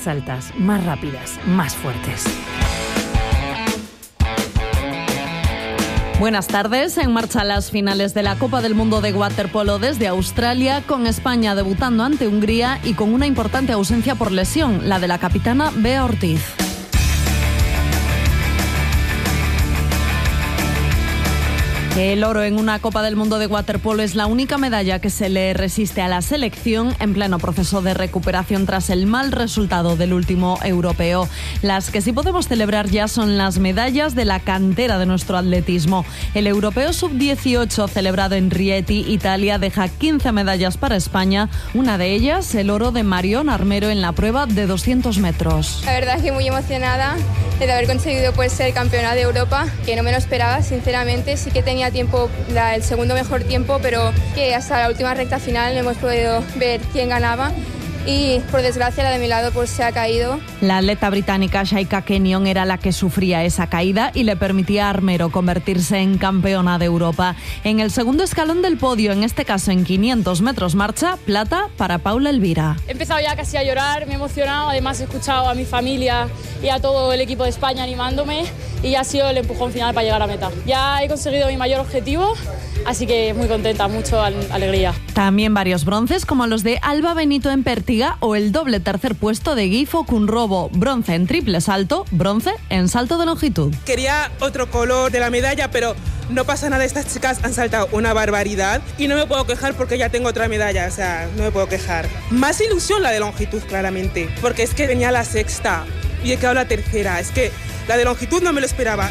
más altas, más rápidas, más fuertes. Buenas tardes. En marcha las finales de la Copa del Mundo de waterpolo desde Australia, con España debutando ante Hungría y con una importante ausencia por lesión, la de la capitana Bea Ortiz. El oro en una Copa del Mundo de waterpolo es la única medalla que se le resiste a la selección en pleno proceso de recuperación tras el mal resultado del último europeo. Las que sí podemos celebrar ya son las medallas de la cantera de nuestro atletismo. El europeo sub-18 celebrado en Rieti, Italia, deja 15 medallas para España, una de ellas el oro de Marion Armero en la prueba de 200 metros. La verdad es que muy emocionada de haber conseguido ser campeona de Europa, que no me lo esperaba, sinceramente. Sí que tenía tiempo, el segundo mejor tiempo, pero que hasta la última recta final no hemos podido ver quién ganaba. Y por desgracia la de mi lado se ha caído. La atleta británica Shaika Kenyon era la que sufría esa caída y le permitía a Armero convertirse en campeona de Europa. En el segundo escalón del podio, en este caso en 500 metros marcha, plata para Paula Elvira. He empezado ya casi a llorar, me he emocionado, además he escuchado a mi familia y a todo el equipo de España animándome y ya ha sido el empujón final para llegar a meta. Ya he conseguido mi mayor objetivo, así que muy contenta, mucho alegría. También varios bronces como los de Alba Benito en pértiga o el doble tercer puesto de Guifo Cunrobo, bronce en triple salto, bronce en salto de longitud. Quería otro color de la medalla, pero no pasa nada, estas chicas han saltado una barbaridad y no me puedo quejar porque ya tengo otra medalla, o sea, no me puedo quejar. Más ilusión la de longitud, claramente, porque es que venía la sexta y he quedado la tercera, es que la de longitud no me lo esperaba.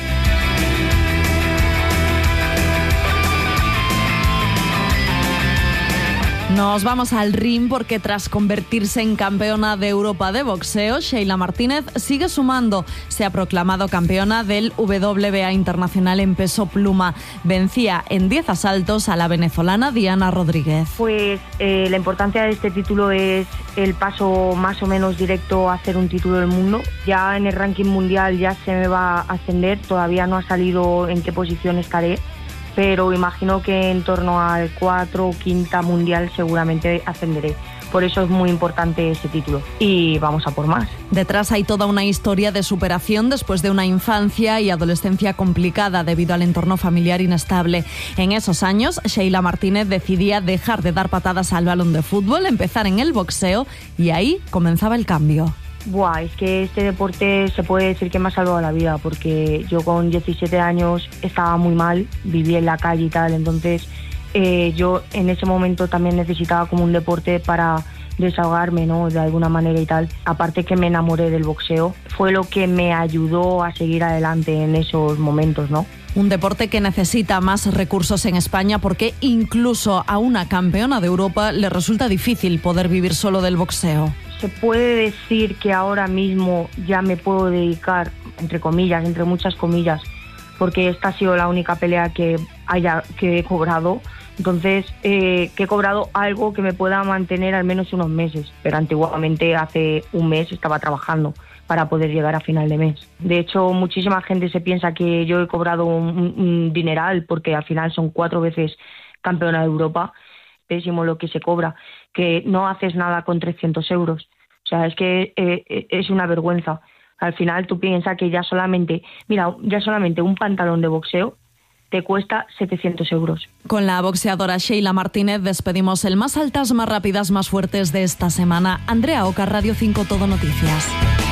Nos vamos al ring porque tras convertirse en campeona de Europa de boxeo, Sheila Martínez sigue sumando. Se ha proclamado campeona del WBA Internacional en peso pluma. Vencía en 10 asaltos a la venezolana Diana Rodríguez. Pues la importancia de este título es el paso más o menos directo a hacer un título del mundo. Ya en el ranking mundial ya se me va a ascender, todavía no ha salido en qué posición estaré, pero imagino que en torno al 4 o 5 mundial seguramente ascenderé. Por eso es muy importante ese título y vamos a por más. Detrás hay toda una historia de superación después de una infancia y adolescencia complicada debido al entorno familiar inestable. En esos años, Sheila Martínez decidía dejar de dar patadas al balón de fútbol, empezar en el boxeo y ahí comenzaba el cambio. Es que este deporte se puede decir que me ha salvado la vida, porque yo con 17 años estaba muy mal, vivía en la calle y tal, entonces yo en ese momento también necesitaba como un deporte para desahogarme, ¿no?, de alguna manera y tal. Aparte que me enamoré del boxeo, fue lo que me ayudó a seguir adelante en esos momentos, ¿no? Un deporte que necesita más recursos en España porque incluso a una campeona de Europa le resulta difícil poder vivir solo del boxeo. Se puede decir que ahora mismo ya me puedo dedicar, entre comillas, entre muchas comillas, porque esta ha sido la única pelea que he cobrado. Entonces, que he cobrado algo que me pueda mantener al menos unos meses. Pero antiguamente, hace un mes, estaba trabajando para poder llegar a final de mes. De hecho, muchísima gente se piensa que yo he cobrado un dineral, porque al final son 4 veces campeona de Europa. Pésimo lo que se cobra, que no haces nada con 300 euros. O sea, es que es una vergüenza. Al final tú piensas que ya solamente un pantalón de boxeo te cuesta 700 euros. Con la boxeadora Sheila Martínez despedimos el Más Altas, Más Rápidas, Más Fuertes de esta semana. Andrea Oca, Radio 5 Todo Noticias.